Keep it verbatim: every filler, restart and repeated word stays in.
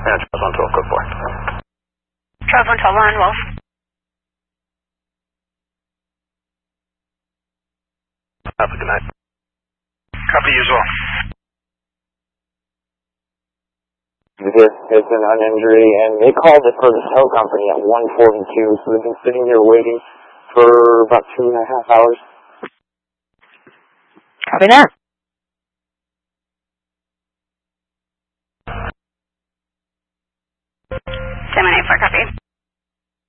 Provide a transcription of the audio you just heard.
Yeah, Charles one twelve, code four. Charles one twelve, on Wolf. Have a good night. Copy you as well. Here, it's an uninjury, and they called it for the tow company at one forty-two, so they've been sitting here waiting for about two and a half hours. Copy that. seven eight four, copy.